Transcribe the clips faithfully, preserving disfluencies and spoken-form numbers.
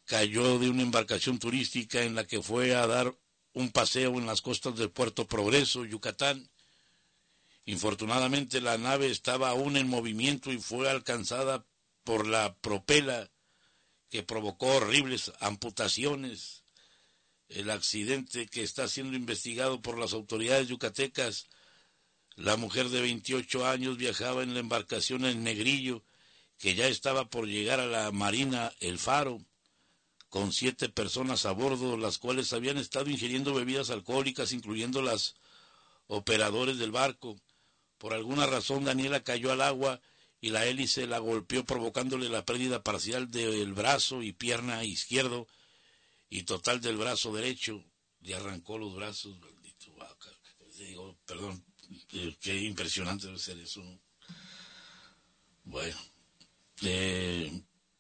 cayó de una embarcación turística en la que fue a dar un paseo en las costas del Puerto Progreso, Yucatán. Infortunadamente la nave estaba aún en movimiento y fue alcanzada por la propela, que provocó horribles amputaciones. El accidente, que está siendo investigado por las autoridades yucatecas. La mujer de veintiocho años viajaba en la embarcación El Negrillo, que ya estaba por llegar a la marina El Faro, con siete personas a bordo, las cuales habían estado ingiriendo bebidas alcohólicas, incluyendo las operadores del barco. Por alguna razón Daniela cayó al agua y la hélice la golpeó, provocándole la pérdida parcial del brazo y pierna izquierdo y total del brazo derecho. Le arrancó los brazos, maldito vaca. Digo, perdón, eh, qué impresionante debe ser eso, ¿no? Bueno, eh,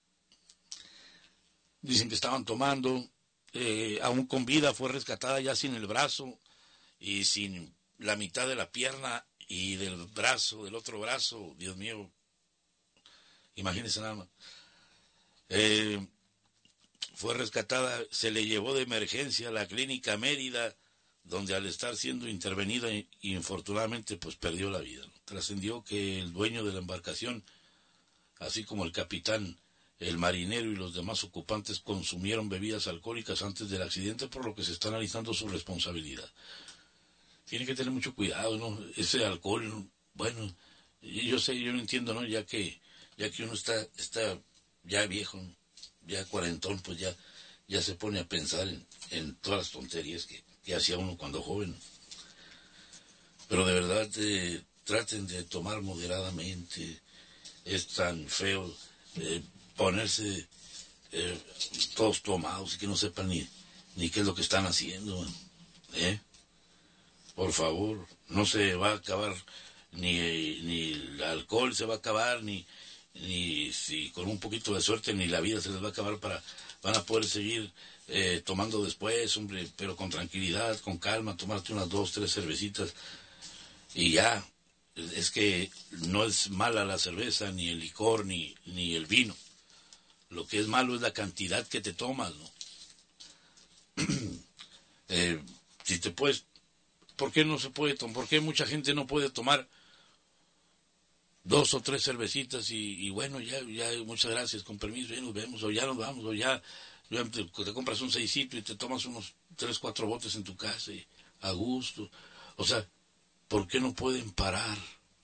dicen que estaban tomando, eh, aún con vida, fue rescatada ya sin el brazo y sin la mitad de la pierna y del brazo, del otro brazo. Dios mío, imagínense nada más. Eh, fue rescatada, se le llevó de emergencia a la clínica Mérida, donde al estar siendo intervenida, infortunadamente, pues perdió la vida, ¿no? Trascendió que el dueño de la embarcación, así como el capitán, el marinero y los demás ocupantes, consumieron bebidas alcohólicas antes del accidente, por lo que se está analizando su responsabilidad. Tiene que tener mucho cuidado, ¿no? Ese alcohol, bueno, yo sé, yo no entiendo, ¿no? Ya que, ya que uno está, está ya viejo, ¿no? Ya cuarentón, pues ya, ya se pone a pensar en, en todas las tonterías que, que hacía uno cuando joven. Pero de verdad, eh, traten de tomar moderadamente. Es tan feo eh, ponerse eh, todos tomados y que no sepan ni, ni qué es lo que están haciendo, ¿eh? Por favor, no se va a acabar ni, ni el alcohol se va a acabar, ni, ni si con un poquito de suerte ni la vida se les va a acabar, para van a poder seguir eh, tomando después, hombre, pero con tranquilidad, con calma, tomarte unas dos, tres cervecitas y ya. Es que no es mala la cerveza, ni el licor, ni, ni el vino. Lo que es malo es la cantidad que te tomas, ¿no? eh, si te puedes, ¿por qué no se puede tomar? ¿Por qué mucha gente no puede tomar dos o tres cervecitas y, y bueno, ya, ya, muchas gracias, con permiso, ya nos vemos, o ya nos vamos, o ya, ya te, te compras un seisito y te tomas unos tres, cuatro botes en tu casa y a gusto? O sea, ¿por qué no pueden parar?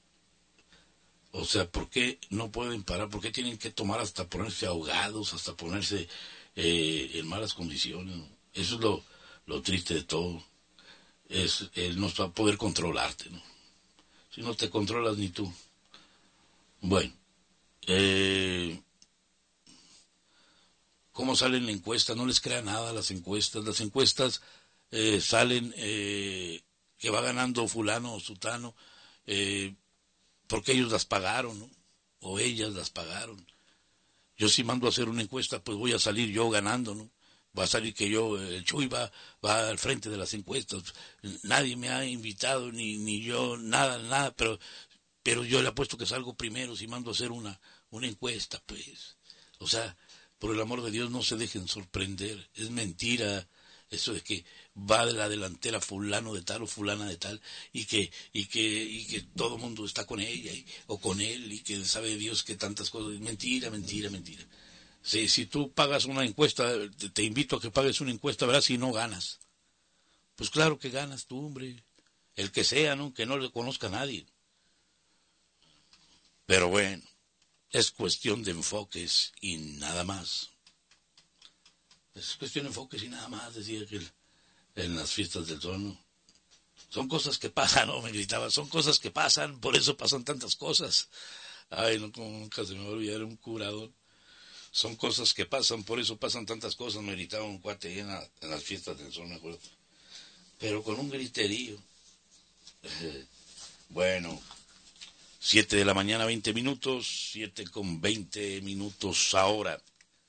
O sea, ¿por qué no pueden parar? ¿Por qué tienen que tomar hasta ponerse ahogados, hasta ponerse eh, en malas condiciones, ¿no? Eso es lo, lo triste de todo. Es el no poder controlarte, ¿no? Si no te controlas ni tú. Bueno, eh, ¿cómo salen la encuesta? No les crea nada las encuestas. Las encuestas eh, salen eh, que va ganando fulano o sutano, eh, porque ellos las pagaron, ¿no? O ellas las pagaron. Yo si mando a hacer una encuesta, pues voy a salir yo ganando, ¿no? Va a salir que yo, el Chuy va, va al frente de las encuestas. Nadie me ha invitado, ni, ni yo, nada, nada, pero, pero yo le apuesto que salgo primero si mando a hacer una, una encuesta, pues. O sea, por el amor de Dios, no se dejen sorprender. Es mentira eso de que va de la delantera fulano de tal o fulana de tal, y que y que y que todo el mundo está con ella y, o con él, y que sabe Dios que tantas cosas. Mentira, mentira, mentira. Si, si tú pagas una encuesta, te, te invito a que pagues una encuesta, verás si no ganas. Pues claro que ganas tú, hombre. El que sea, ¿no? Que no le conozca a nadie. Pero bueno, es cuestión de enfoques y nada más. Es cuestión de enfoques y nada más, decía que el, en las fiestas del trono. Son cosas que pasan, ¿no? Me gritaba, son cosas que pasan, por eso pasan tantas cosas. Ay, no, como nunca se me va a olvidar un curador. Son cosas que pasan, por eso pasan tantas cosas, me gritaba un cuate ahí en, la, en las fiestas del sol, me acuerdo. Pero con un griterío. Eh, bueno, siete de la mañana, veinte minutos, siete con veinte minutos ahora.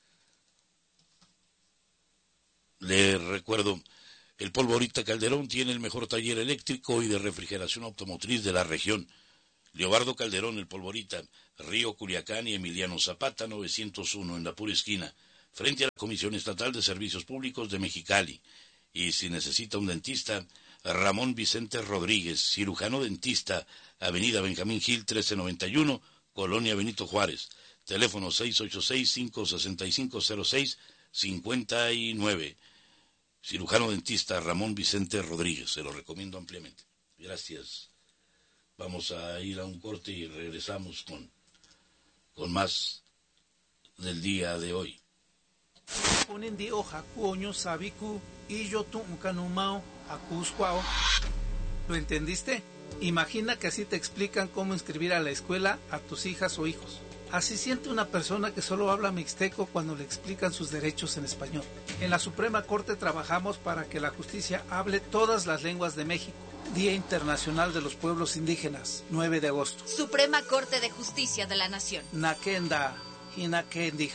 Le recuerdo, el Polvorita Calderón tiene el mejor taller eléctrico y de refrigeración automotriz de la región. Leobardo Calderón, el Polvorita, Río Culiacán y Emiliano Zapata, novecientos uno, en la pura esquina. frente a la Comisión Estatal de Servicios Públicos de Mexicali. Y si necesita un dentista, Ramón Vicente Rodríguez, cirujano dentista, Avenida Benjamín Gil trece noventa y uno, Colonia Benito Juárez. Teléfono seis ocho seis, cinco seis cinco, cero seis cinco nueve. Cirujano dentista Ramón Vicente Rodríguez, se lo recomiendo ampliamente. Gracias. Vamos a ir a un corte y regresamos con, con más del día de hoy. ¿Lo entendiste? Imagina que así te explican cómo inscribir a la escuela a tus hijas o hijos. Así siente una persona que solo habla mixteco cuando le explican sus derechos en español. En la Suprema Corte trabajamos para que la justicia hable todas las lenguas de México. Día Internacional de los Pueblos Indígenas, nueve de agosto. Suprema Corte de Justicia de la Nación. Nakenda, Hinakendi.